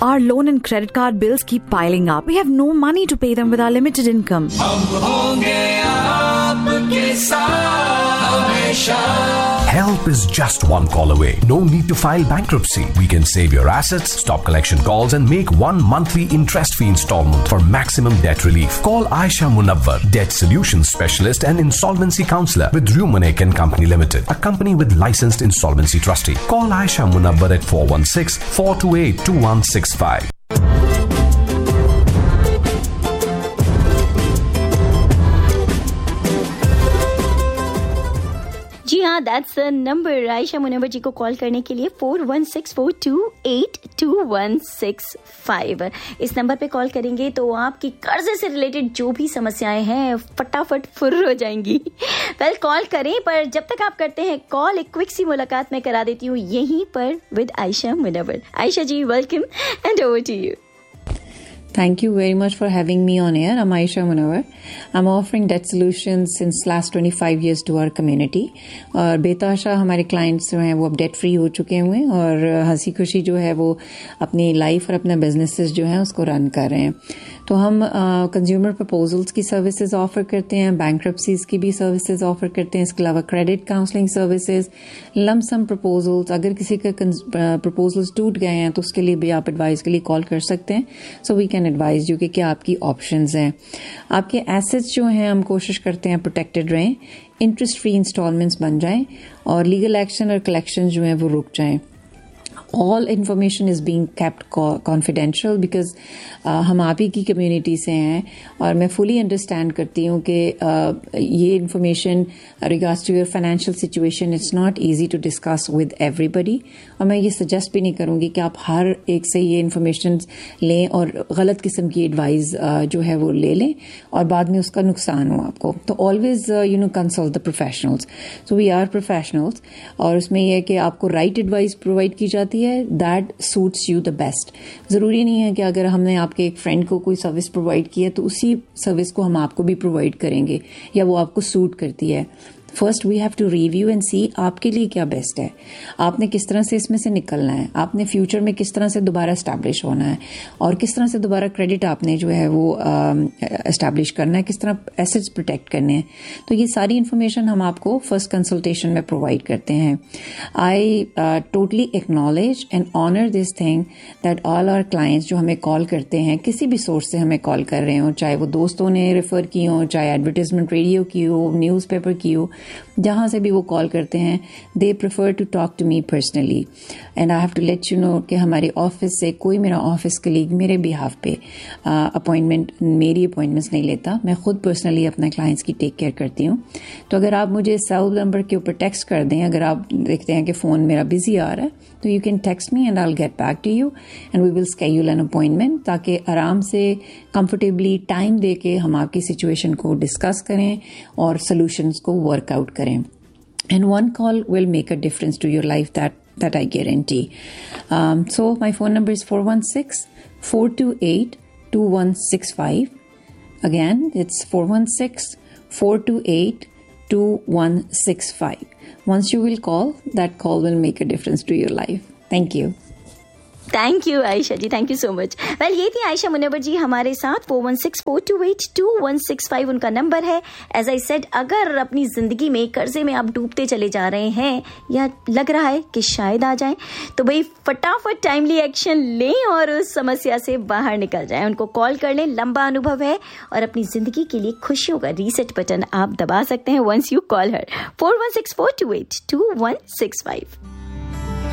Our loan and credit card bills keep piling up. We have no money to pay them with our limited income. Help is just one call away. No need to file bankruptcy. We can save your assets, stop collection calls, and make one monthly interest-free installment for maximum debt relief. Call Aisha Munawwar, Debt Solutions Specialist and Insolvency Counselor with Rumanek & Company Limited, a company with licensed insolvency trustee. Call Aisha Munawwar at 416-428-2165. जी हाँ, that's the number Ayesha Munawwar जी को call करने के लिए 4164282165. इस number पे call करेंगे तो आपकी कर्जे से रिलेटेड जो भी समस्याएं हैं फटाफट फुर्र हो जाएंगी. वेल, कॉल करें, पर जब तक आप करते हैं कॉल, एक क्विक सी मुलाकात मैं करा देती हूँ यहीं पर with Ayesha Munawwar. Ayesha ji, welcome and over to you. Thank you very much for having me on air. I'm Aisha Munawwar. I'm offering debt solutions since last 25 years to our community. और बेताशा हमारे clients जो हैं वो अब debt free हो चुके हुए हैं और हंसी खुशी जो है वो अपनी life और अपना businesses जो हैं उसको run कर रहे हैं. तो हम consumer proposals की services offer करते हैं, bankruptcies की भी services offer करते हैं, इसके अलावा credit counseling services, lump sum proposals. अगर किसी का proposals टूट गए हैं तो उसके लिए भी आप advice के लिए call कर सकते हैं. So we can advise you कि क्या आपकी ऑप्शंस हैं. आपके एसेट्स जो हैं हम कोशिश करते हैं प्रोटेक्टेड रहें, इंटरेस्ट फ्री इंस्टॉलमेंट्स बन जाएं और लीगल एक्शन और कलेक्शन जो हैं वो रुक जाएं. All information is being kept confidential because हम आप ही की कम्युनिटी से हैं और मैं fully understand करती हूँ कि ये information regards to your financial situation it's not easy to discuss with everybody. और मैं ये suggest भी नहीं करूँगी कि आप हर एक से ये information लें और गलत किस्म की advice जो है वो ले लें और बाद में उसका नुकसान हो आपको. तो always consult the professionals. So we are professionals और उसमें ये है कि आपको right advice provide की जाती है that suits you the best. ज़रूरी नहीं है कि अगर हमने आपके एक फ्रेंड को कोई सर्विस प्रोवाइड की है तो उसी सर्विस को हम आपको भी प्रोवाइड करेंगे या वो आपको सूट करती है. First we have to review and सी आपके लिए क्या बेस्ट है, आपने किस तरह से इसमें से निकलना है, आपने फ्यूचर में किस तरह से दोबारा एस्टैब्लिश होना है और किस तरह से दोबारा क्रेडिट आपने जो है वो एस्टैब्लिश करना है, किस तरह एसेट्स प्रोटेक्ट करने हैं. तो ये सारी इन्फॉर्मेशन हम आपको फर्स्ट कंसल्टेशन में प्रोवाइड करते हैं. I totally acknowledge and honour this thing that all our clients जो हमें कॉल करते हैं, किसी भी सोर्स से हमें कॉल कर रहे हो, चाहे वो दोस्तों ने रेफर की हो, चाहे एडवर्टाइजमेंट रेडियो की हो, न्यूज़ पेपर की हो, जहाँ से भी वो कॉल करते हैं, they prefer to talk to me personally. And I have to let you know कि हमारे ऑफिस से कोई मेरा ऑफिस कलीग मेरे बिहाफ पे मेरी अपॉइंटमेंट्स नहीं लेता. मैं खुद पर्सनली अपने क्लाइंट्स की टेक केयर करती हूँ. तो अगर आप मुझे सेल नंबर के ऊपर टेक्स्ट कर दें, अगर आप देखते हैं कि फ़ोन मेरा बिजी आ रहा है, तो you can text me and I will get back to you and we will schedule an appointment, ताकि आराम से कंफर्टेबली टाइम दे के हम आपकी सिचुएशन को डिस्कस करें और सोल्यूशंस को वर्कआउट करें. And one call will make a difference to your life, that I guarantee. So my phone number is 416-428-2165. Again, it's 416-428-2165. Once you will call, that call will make a difference to your life. Thank you. Thank you Ayesha ji, thank you so much. Well, ये थी आयशा मुनव्वर जी हमारे साथ. 416-428-2165 उनका number है. As I said, अगर अपनी जिंदगी में कर्जे में आप डूबते चले जा रहे हैं या लग रहा है कि शायद आ जाएं, तो भाई फटाफट टाइमली एक्शन लें और उस समस्या से बाहर निकल जाएं. उनको कॉल कर लें, लंबा अनुभव है और अपनी जिंदगी के लिए खुशियों का रीसेट बटन आप दबा सकते हैं वंस यू कॉल हर. 416-428-2165.